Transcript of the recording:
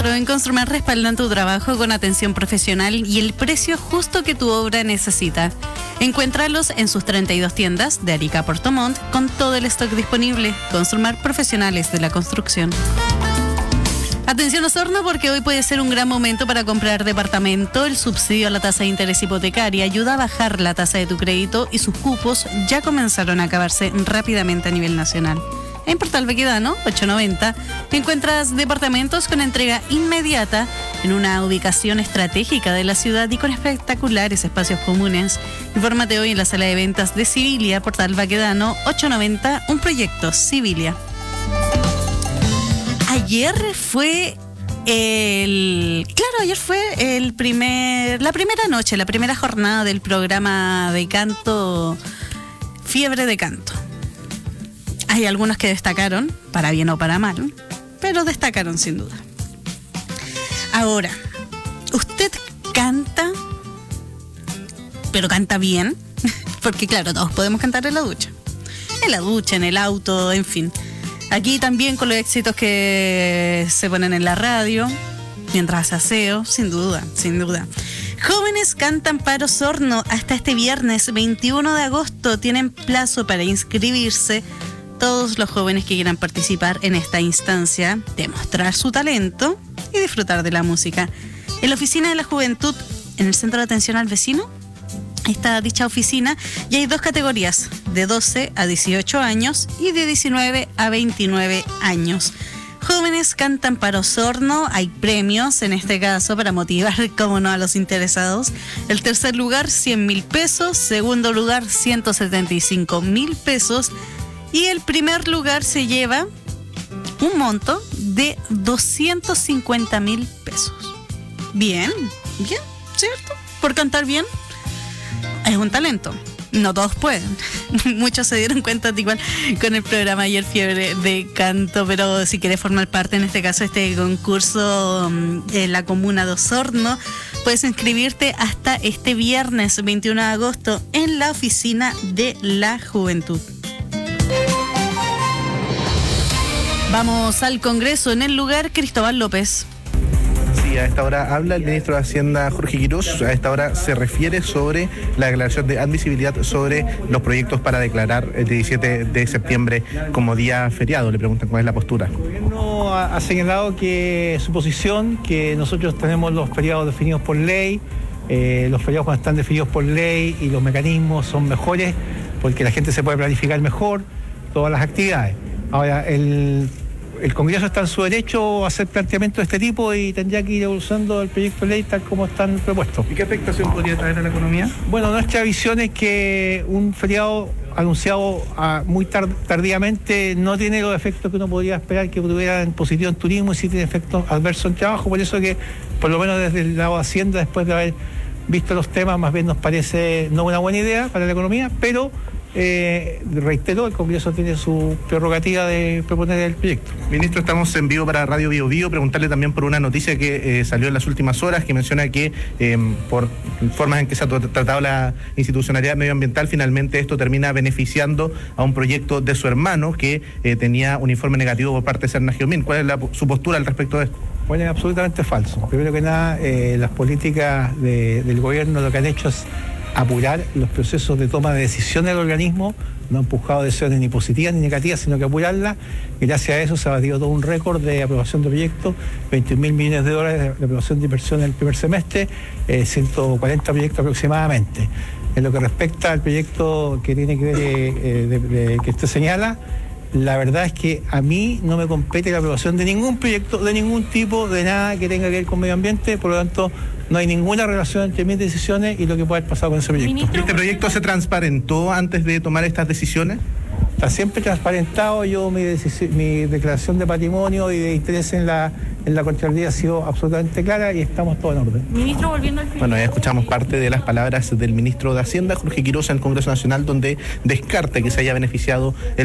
En Construmer respaldan tu trabajo con atención profesional y el precio justo que tu obra necesita. Encuéntralos en sus 32 tiendas de Arica a Puerto Montt con todo el stock disponible. Construmer, profesionales de la construcción. Atención Osorno, porque hoy puede ser un gran momento para comprar departamento. El subsidio a la tasa de interés hipotecaria ayuda a bajar la tasa de tu crédito y sus cupos ya comenzaron a acabarse rápidamente a nivel nacional. En Portal Baquedano, 890, encuentras departamentos con entrega inmediata en una ubicación estratégica de la ciudad y con espectaculares espacios comunes. Infórmate hoy en la sala de ventas de Civilia, Portal Baquedano, 890, un proyecto Civilia. Ayer fue la primera noche, la primera jornada del programa de canto Fiebre de Canto. Hay algunos que destacaron, para bien o para mal, pero destacaron sin duda. Ahora, ¿usted canta, pero canta bien? Porque claro, todos podemos cantar en la ducha, en el auto, en fin. Aquí también con los éxitos que se ponen en la radio, mientras hace aseo, sin duda. Jóvenes cantan para Osorno hasta este viernes 21 de agosto. Tienen plazo para inscribirse todos los jóvenes que quieran participar en esta instancia, demostrar su talento y disfrutar de la música. En la Oficina de la Juventud, en el Centro de Atención al Vecino, está dicha oficina y hay dos categorías, de 12 a 18 años y de 19 a 29 años. Jóvenes cantan para Osorno, hay premios en este caso para motivar, como no, a los interesados. El tercer lugar, 100.000 pesos, segundo lugar, 175.000 pesos y el primer lugar se lleva un monto de 250.000 pesos. Bien, ¿cierto? Por cantar bien. Es un talento, no todos pueden. Muchos se dieron cuenta igual con el programa ayer Fiebre de Canto, pero si quieres formar parte en este caso de este concurso en la comuna de Osorno, puedes inscribirte hasta este viernes 21 de agosto en la Oficina de la Juventud. Vamos al Congreso, en el lugar Cristóbal López. A esta hora habla el ministro de Hacienda, Jorge Quirós. A esta hora se refiere sobre la declaración de admisibilidad sobre los proyectos para declarar el 17 de septiembre como día feriado. Le preguntan cuál es la postura. El gobierno ha señalado que su posición, que nosotros tenemos los feriados definidos por ley, los feriados cuando están definidos por ley y los mecanismos son mejores porque la gente se puede planificar mejor todas las actividades. Ahora, el Congreso está en su derecho a hacer planteamientos de este tipo y tendría que ir evolucionando el proyecto de ley tal como están propuestos. ¿Y qué afectación podría traer a la economía? Bueno, nuestra visión es que un feriado anunciado muy tardíamente no tiene los efectos que uno podría esperar que tuviera en positivo en turismo y sí tiene efectos adversos en trabajo. Por eso que, por lo menos desde el lado de Hacienda, después de haber visto los temas, más bien nos parece no una buena idea para la economía, pero reitero, el Congreso tiene su prerrogativa de proponer el proyecto. Ministro, estamos en vivo para Radio Bio Bio. Preguntarle también por una noticia que salió en las últimas horas, que menciona que por formas en que se ha tratado la institucionalidad medioambiental, finalmente esto termina beneficiando a un proyecto de su hermano que tenía un informe negativo por parte de Serna Geomín. ¿Cuál es su postura al respecto de esto? Bueno, es absolutamente falso. Primero que nada, las políticas del gobierno lo que han hecho es apurar los procesos de toma de decisiones del organismo, no han empujado decisiones ni positivas ni negativas, sino que apurarlas. Gracias a eso se ha batido todo un récord de aprobación de proyectos, 21.000 millones de dólares de aprobación de inversión en el primer semestre, 140 proyectos aproximadamente. En lo que respecta al proyecto que tiene que ver, que usted señala, la verdad es que a mí no me compete la aprobación de ningún proyecto, de ningún tipo, de nada que tenga que ver con medio ambiente, por lo tanto no hay ninguna relación entre mis decisiones y lo que pueda haber pasado con ese proyecto. Ministro, ¿este proyecto se transparentó antes de tomar estas decisiones? Está siempre transparentado. Yo mi declaración de patrimonio y de interés en la Contraloría ha sido absolutamente clara y estamos todos en orden. Ministro, volviendo al final. Bueno, ya escuchamos parte de las palabras del ministro de Hacienda, Jorge Quirós, en el Congreso Nacional, donde descarta que se haya beneficiado el